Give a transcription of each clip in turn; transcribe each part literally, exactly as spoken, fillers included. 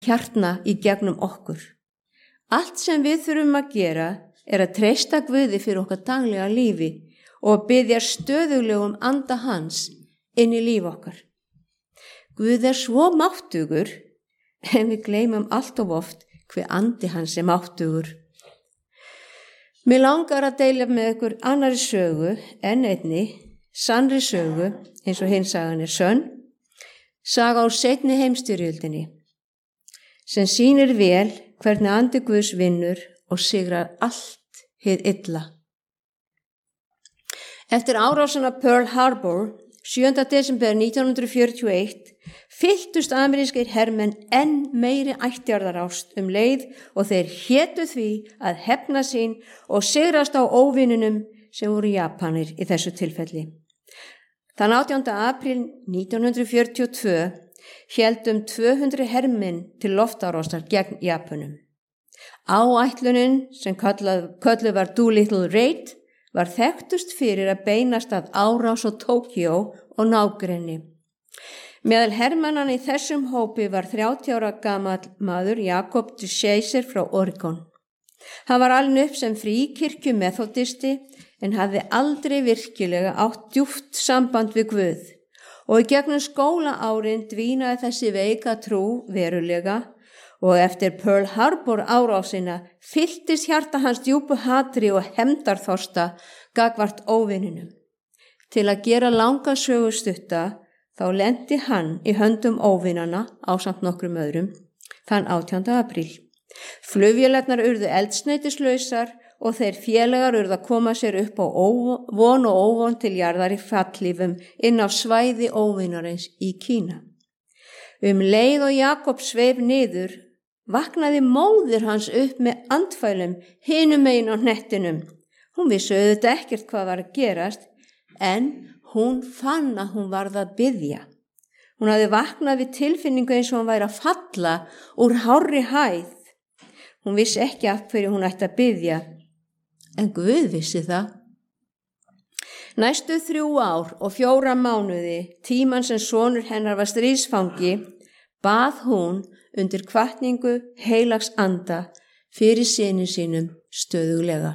hjartna í gegnum okkur. Allt sem við þurfum að gera er að treysta Guði fyrir okkar daglega lífi og biðja stöðuglegum anda hans inn í líf okkar. Guð er svo máttugur en við gleymum allt of oft hver andi hans er máttugur. Mér langar að deila með ykkur annari sögu en einni, sannri sögu, eins og hinn sagan er sönn, saga úr seinni heimsstyrjöldinni, sem sýnir vel hvernig andi Guðs vinnur og sigrar allt hið illa. Eftir árásina Pearl Harbor, sjöunda desember nítján hundruð fjörutíu og eitt, fylltust amerískir hermenn enn meiri ættjarðarást um leið og þeir hétu því að hefna sín og sigrast á óvinunum sem voru Japanir í þessu tilfelli. Þann átjánda apríl nítján hundruð fjörutíu og tvö héldu um tvö hundruð hermenn til loftárásar gegn Japanum. Áætlunin sem kölluð var Doolittle Raid var þekktust fyrir að beinast að árás á Tókíó og nágrenni. Meðal hermannanna í þessum hópi var þrjátíu ára gamall maður Jakob DeShazer frá Oregon. Hann var alinn upp sem fríkirkju methodisti en hafði aldrei virkilega átt djúpt samband við Guð og í gegnum skólaárin dvínaði þessi veika trú verulega og eftir Pearl Harbor árásina fylltist hjarta hans djúpu hatri og hefndarþorsta gagnvart óvininum. Til að gera langa sögu stutta þá lenti hann í höndum óvinana ásamt nokkrum öðrum þann átjánda apríl. Flugvélarnar urðu eldsneytislausar og þeir félagar urðu að koma sér upp á von og óvon til jarðar í fallífum inn á svæði óvinarins í Kína. Um leið og Jakob sveif niður vaknaði móðir hans upp með andfælum hinum megin á hnettinum. Hún vissi auðvitað ekkert hvað var að gerast en hún fann að hún varð að biðja. Hún hafði vaknað við tilfinningu eins og hún væri að falla úr hárri hæð. Hún vissi ekki af hverju hún ætti að biðja, en Guð vissi það. Næstu þrjú ár og fjóra mánuði, tíman sem sonur hennar var stríðsfangi, bað hún undir hvatningu heilags anda fyrir syni sínum stöðuglega.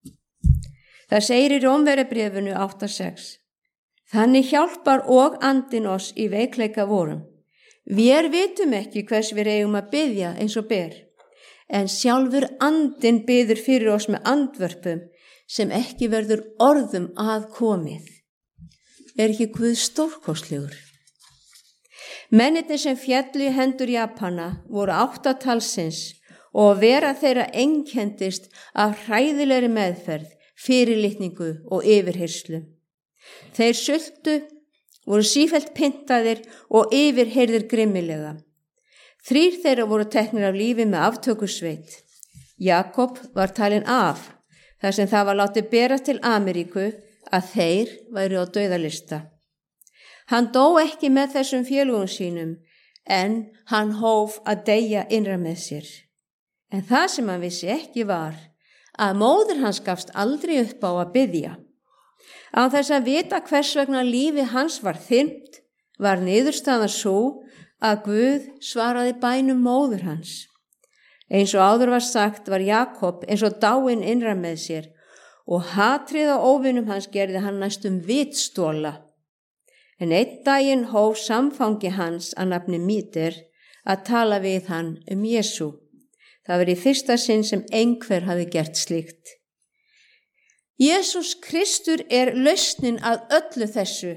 Það segir í Rómverjabréfinu átta sex. Þannig hjálpar og andinn oss í veikleika vorum. Vér vitum ekki hvers við eigum að biðja eins og ber, en sjálfur andinn biður fyrir oss með andvörpum sem ekki verður orðum að komið. Er ekki Guð stórkostlegur? Mennirnir sem féllu í hendur Japana voru átta talsins og vera þeirra einkendist af hræðilegri meðferð, fyrirlitningu og yfirheyrslum. Þeir sultu, voru sífellt pyntaðir og yfirheyrðir grimmilega. Þrír þeirra voru teknir af lífi með aftökusveit. Jakob var talinn af, þar sem það var látið bera til Ameríku að þeir væru á dauðalista. Hann dó ekki með þessum félugum sínum, en hann hóf að deyja innra með sér. En það sem hann vissi ekki var að móðir hans gafst aldrei upp á að biðja. Á þess að vita hvers vegna lífi hans var þyrmt, var niðurstaðan svo að Guð svaraði bænum móður hans. Eins og áður var sagt var Jakob eins og dáinn innra með sér og hatrið á óvinum hans gerði hann næstum vitstóla. En einn daginn hóf samfangi hans að nafni Míter að tala við hann um Jesú. Það var í fyrsta sinn sem einhver hafi gert slíkt. Jesús Kristur er lausnin að öllu þessu.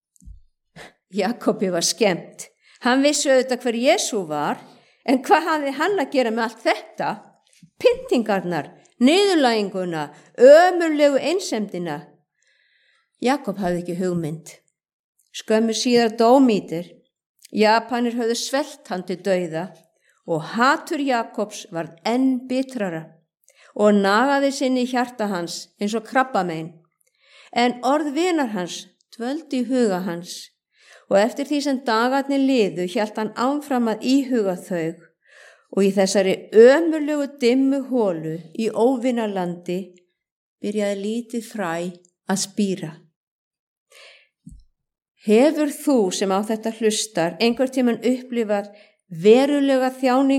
Jakobi var skemmt. Hann vissi auðvitað hver Jesú var, en hvað hafði hann að gera með allt þetta? Pyntingarnar, niðurlæginguna, ömurlegu einsemdina. Jakob hafði ekki hugmynd. Skömmu síðar dó Míter. Japanir höfðu svelt hann til dauða og hatur Jakobs varð enn bitrara og nagaði sinni í hjarta hans eins og krabbamein. En orð vinar hans dvöldi í huga hans og eftir því sem dagarnir liðu hélt hann áfram að íhuga þau og í þessari ömurlegu dimmu holu í óvinarlandi byrjaði lítið fræ að spíra. Hefur þú sem á þetta hlustar einhvern tímann upplifað verulega þjáningu